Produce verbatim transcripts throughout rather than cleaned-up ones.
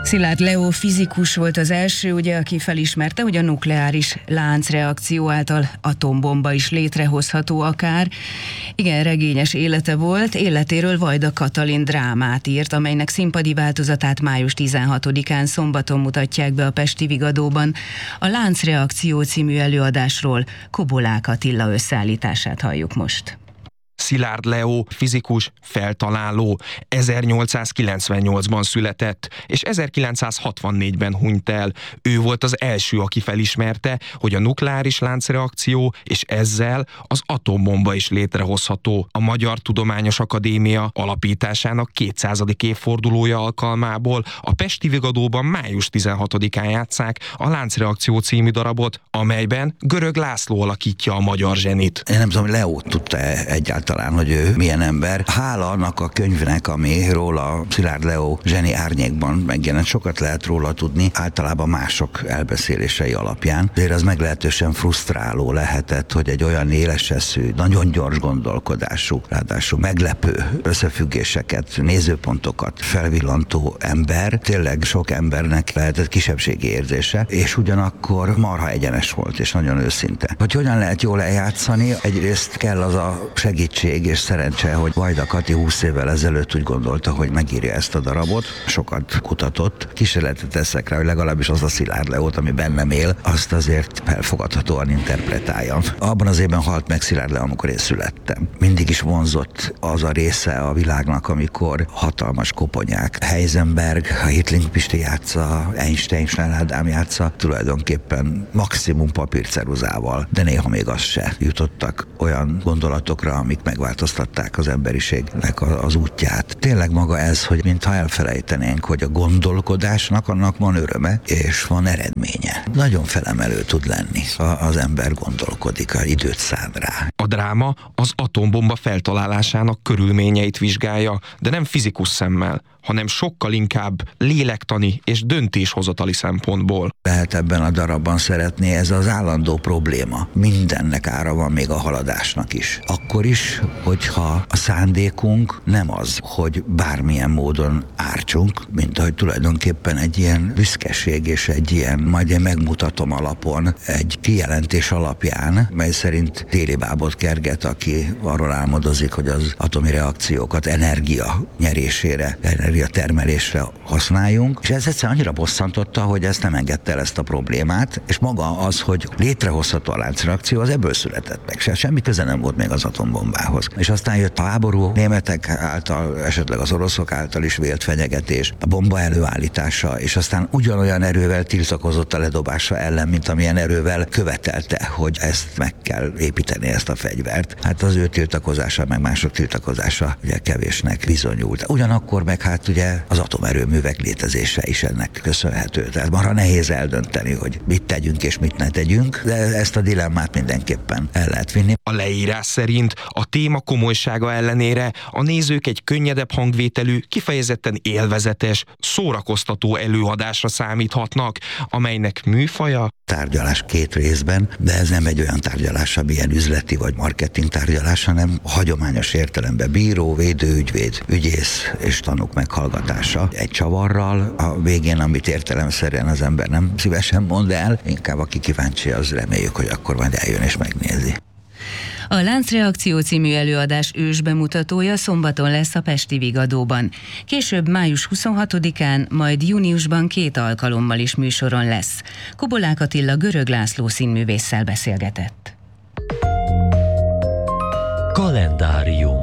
Szilárd Leó fizikus volt az első, ugye, aki felismerte, hogy a nukleáris láncreakció által atombomba is létrehozható akár. Igen, regényes élete volt, életéről Vajda Katalin drámát írt, amelynek színpadi változatát május tizenhatodikán szombaton mutatják be a Pesti Vigadóban. A Láncreakció című előadásról Kobolák Attila összeállítását halljuk most. Szilárd Leó fizikus, feltaláló, ezernyolcszázkilencvennyolcban született, és ezerkilencszázhatvannégyben hunyt el. Ő volt az első, aki felismerte, hogy a nukleáris láncreakció és ezzel az atombomba is létrehozható. A Magyar Tudományos Akadémia alapításának kétszázadik évfordulója alkalmából a Pesti Vigadóban május tizenhatodikán játsszák a Láncreakció című darabot, amelyben Görög László alakítja a magyar zsenit. Én nem tudom, Leó tudta egyáltalán talán, hogy ő milyen ember. Hála annak a könyvnek, ami róla Szilárd Leó zseni árnyékban megjelent, sokat lehet róla tudni, általában mások elbeszélései alapján. Ezért az meglehetősen frusztráló lehetett, hogy egy olyan éleseszű, nagyon gyors gondolkodású, ráadásul meglepő összefüggéseket, nézőpontokat felvillantó ember, tényleg sok embernek lehetett kisebbségi érzése, és ugyanakkor marha egyenes volt, és nagyon őszinte. Hogy hogyan lehet jól eljátszani, egyrészt kell az a segítség és szerencse, hogy Vajda Kati húsz évvel ezelőtt úgy gondolta, hogy megírja ezt a darabot, sokat kutatott, kísérletet teszek rá, hogy legalábbis az a Szilárd Leót, ami bennem él, azt azért elfogadhatóan interpretáljam. Abban az évben halt meg Szilárd Leó, amikor én születtem. Mindig is vonzott az a része a világnak, amikor hatalmas koponyák, Heisenberg, a Hitling Pisti játsza, Einstein, Snelládám játsza, tulajdonképpen maximum papírceruzával, de néha még az se jutottak olyan gondolatokra, amik megváltoztatták az emberiségnek az útját. Tényleg maga ez, hogy mintha elfelejtenénk, hogy a gondolkodásnak annak van öröme, és van eredménye. Nagyon felemelő tud lenni, ha az ember gondolkodik, ha időt szán rá. A dráma az atombomba feltalálásának körülményeit vizsgálja, de nem fizikus szemmel, hanem sokkal inkább lélektani és döntéshozatali szempontból. Lehet ebben a darabban szeretni, ez az állandó probléma. Mindennek ára van, még a haladásnak is. Akkor is, hogyha a szándékunk nem az, hogy bármilyen módon ártsunk, mint ahogy tulajdonképpen egy ilyen büszkeség és egy ilyen, majd én megmutatom alapon, egy kijelentés alapján, mely szerint téli bábot kerget, aki arról álmodozik, hogy az atomi reakciókat energia nyerésére, energia termelésre használjunk, és ez egyszerűen annyira bosszantotta, hogy ezt nem engedte el ezt a problémát, és maga az, hogy létrehozható a láncreakció, az ebből született meg. Se, semmi köze nem volt még az atombombához. És aztán jött a háború, németek által, esetleg az oroszok által is vélt fenyegetés, a bomba előállítása, és aztán ugyanolyan erővel tiltakozott a ledobása ellen, mint amilyen erővel követelte, hogy ezt meg kell építeni, ezt a fegyvert. Hát az ő tiltakozása, meg mások tiltakozása ugye kevésnek bizonyult. Ugyanakkor meg hát ugye az atomerőművek létezése is ennek köszönhető. Tehát marha nehéz eldönteni, hogy mit tegyünk és mit ne tegyünk, de ezt a dilemmát mindenképpen el lehet vinni. A leírás szerint a téma komolysága ellenére a nézők egy könnyedebb hangvételű, kifejezetten élvezetes, szórakoztató előadásra számíthatnak, amelynek műfaja tárgyalás két részben, de ez nem egy olyan tárgyalás, ami ilyen üzleti vagy marketing tárgyalás, hanem hagyományos értelemben bíró, védő, ügyvéd, ügyész és tanúk meghallgatása. Egy csavarral a végén, amit értelemszerűen az ember nem szívesen mond el, inkább aki kíváncsi, az reméljük, hogy akkor majd eljön és megnézi. A Láncreakció című előadás ősbemutatója szombaton lesz a Pesti Vigadóban. Később május huszonhatodikán, majd júniusban két alkalommal is műsoron lesz. Kobolák Attila Görög László színművésszel beszélgetett. Kalendárium.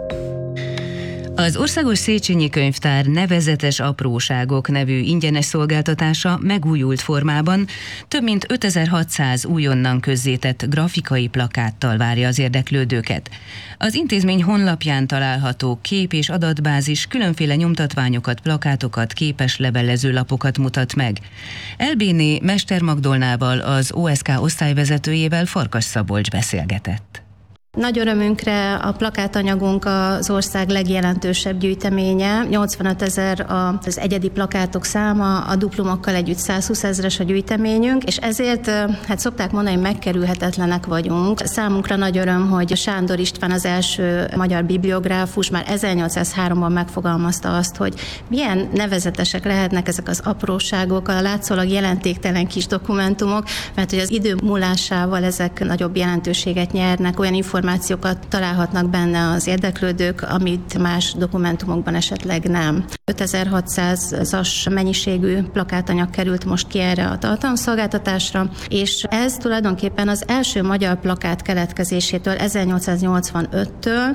Az Országos Széchenyi Könyvtár Nevezetes apróságok nevű ingyenes szolgáltatása megújult formában több mint ötezer-hatszáz újonnan közzétett grafikai plakáttal várja az érdeklődőket. Az intézmény honlapján található kép- és adatbázis különféle nyomtatványokat, plakátokat, képes levelező lapokat mutat meg. Elbéné Mester Magdolnával, az o es ká osztályvezetőjével Farkas Szabolcs beszélgetett. Nagy örömünkre a plakátanyagunk az ország legjelentősebb gyűjteménye. nyolcvanöt ezer az egyedi plakátok száma, a duplumokkal együtt százhúsz ezres a gyűjteményünk, és ezért hát szokták mondani, hogy megkerülhetetlenek vagyunk. Számunkra nagy öröm, hogy Sándor István az első magyar bibliográfus már ezernyolcszázháromban megfogalmazta azt, hogy milyen nevezetesek lehetnek ezek az apróságok, a látszólag jelentéktelen kis dokumentumok, mert hogy az idő múlásával ezek nagyobb jelentőséget nyernek, olyan információkat találhatnak benne az érdeklődők, amit más dokumentumokban esetleg nem. ötezer-hatszázas mennyiségű plakátanyag került most ki erre a tartalomszolgáltatásra, és ez tulajdonképpen az első magyar plakát keletkezésétől ezernyolcszáznyolcvanöttől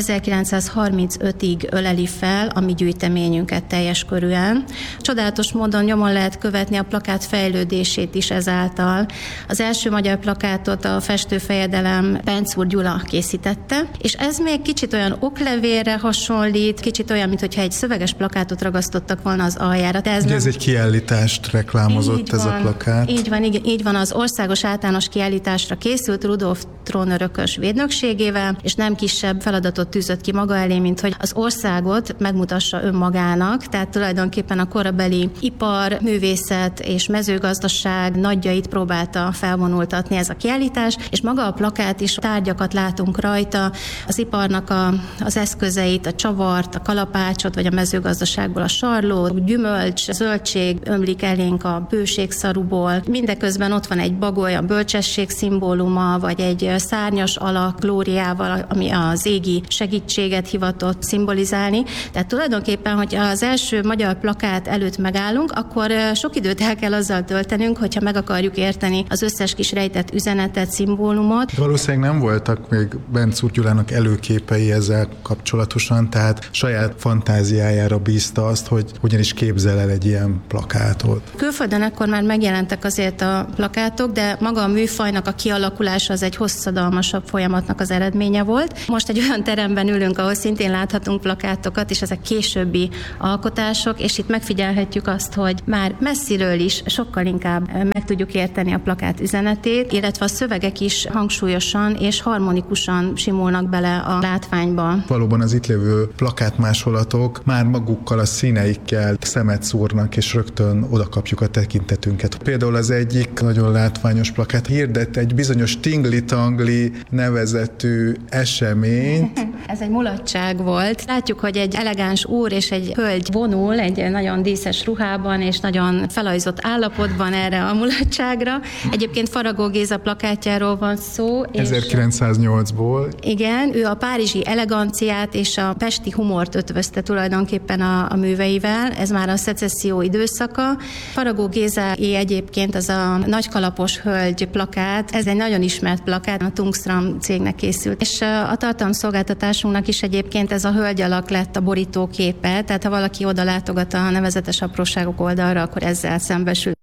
ezerkilencszázharmincötig öleli fel a mi gyűjteményünket teljes körűen. Csodálatos módon nyomon lehet követni a plakát fejlődését is ezáltal. Az első magyar plakátot a festőfejedelem Bencúr Gyula készítette, és ez még kicsit olyan oklevélre hasonlít, kicsit olyan, mintha egy szöveges plakátot ragasztottak volna az aljára. De ez, Ugye nem... ez egy kiállítást reklámozott, így ez van, a plakát. Így van, így, így van, az országos általános kiállításra készült Rudolf trónörökös védnökségével, és nem kisebb feladatot tűzött ki maga elé, mint hogy az országot megmutassa önmagának, tehát tulajdonképpen a korabeli ipar, művészet és mezőgazdaság nagyjait próbálta felvonultatni ez a kiállítás, és maga a plakát is tárgyakat látunk rajta, az iparnak a, az eszközeit, a csavart, a kalapácsot, vagy a mezőgazdaságból a sarlót, gyümölcs, zöldség ömlik elénk a bőségszaruból. Mindeközben ott van egy bagoly, a bölcsesség szimbóluma, vagy egy szárnyas alak glóriával, ami az égi segítséget hivatott szimbolizálni. Tehát tulajdonképpen, hogy az első magyar plakát előtt megállunk, akkor sok időt el kell azzal töltenünk, hogyha meg akarjuk érteni az összes kis rejtett üzenetet, szimbólumot. Valószínűleg nem voltak még Bencúr Gyulának előképei ezzel kapcsolatosan, tehát saját fantáziájára bízta azt, hogy hogyan is képzel el egy ilyen plakátot. Külföldön ekkor már megjelentek azért a plakátok, de maga a műfajnak a kialakulása az egy hosszadalmasabb folyamatnak az eredménye volt. Most egy olyan teremben ülünk, ahol szintén láthatunk plakátokat, és ezek későbbi alkotások, és itt megfigyelhetjük azt, hogy már messziről is sokkal inkább meg tudjuk érteni a plakát üzenetét, illetve a szövegek is hangsúlyosan és harmonikusan simulnak bele a látványba. Valóban az itt lévő plakátmásolatok már magukkal a színeikkel szemet szúrnak, és rögtön oda kapjuk a tekintetünket. Például az egyik nagyon látványos plakát hirdet egy bizonyos Tingli-Tangli nevezetű eseményt. Ez egy mulatság volt. Látjuk, hogy egy elegáns úr és egy hölgy vonul egy nagyon díszes ruhában és nagyon felajzott állapotban erre a mulatságra. Egyébként Faragó Géza plakátjáról van szó. ezerkilencszáznyolcból. Igen, ő a párizsi eleganciát és a pesti humort ötvözte tulajdonképpen a, a műveivel. Ez már a szecesszió időszaka. Faragó Gézáé egyébként az a nagykalapos hölgy plakát, ez egy nagyon ismert plakát, a Tungstram cégnek készült. És a tartalomszolgáltatásunknak is egyébként ez a hölgy alak lett a borítóképe, tehát ha valaki oda látogat a nevezetes apróságok oldalra, akkor ezzel szembesül.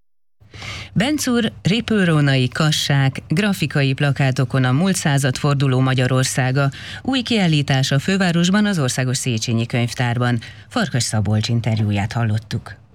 Bencúr ripőrónai kassák, grafikai plakátokon a múlt századforduló Magyarországa, új kiállítás a fővárosban, az Országos Széchenyi Könyvtárban. Farkas Szabolcs interjúját hallottuk.